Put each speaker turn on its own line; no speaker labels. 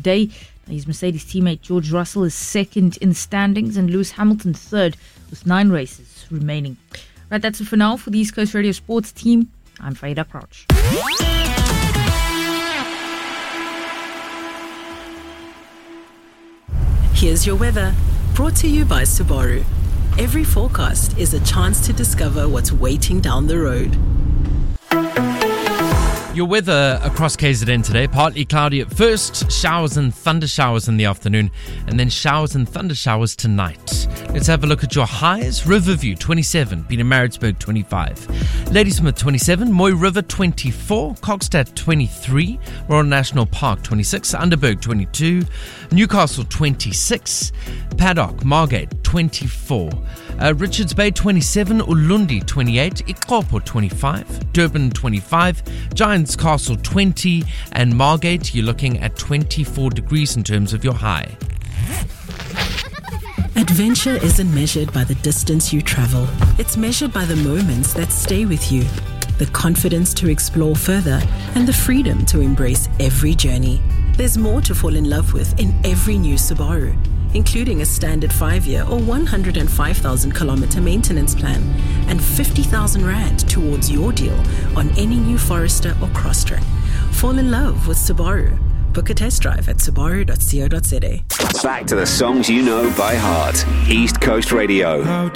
today. His Mercedes teammate George Russell is second in the standings and Lewis Hamilton third with 9 races remaining. Right, that's it for now for the East Coast Radio Sports team. I'm Faida Crouch.
Here's your weather, brought to you by Subaru. Every forecast is a chance to discover what's waiting down the road.
Your weather across KZN today, partly cloudy at first, showers and thunder showers in the afternoon, and then showers and thunder showers tonight. Let's have a look at your highs. Riverview 27, Pietermaritzburg 25, Ladysmith 27, Moy River 24, Kokstad 23, Royal National Park 26, Underberg 22, Newcastle 26, Paddock, Margate 24, Richards Bay 27, Ulundi 28, Ikopo 25, Durban 25, Giants Castle 20, and Margate, you're looking at 24 degrees in terms of your high.
Adventure isn't measured by the distance you travel. It's measured by the moments that stay with you, the confidence to explore further, and the freedom to embrace every journey. There's more to fall in love with in every new Subaru, including a standard 5-year or 105,000 kilometer maintenance plan and 50,000 Rand towards your deal on any new Forester or Crosstrek. Fall in love with Subaru. Book a test drive at subaru.co.za.
Back to the songs you know by heart. East Coast Radio.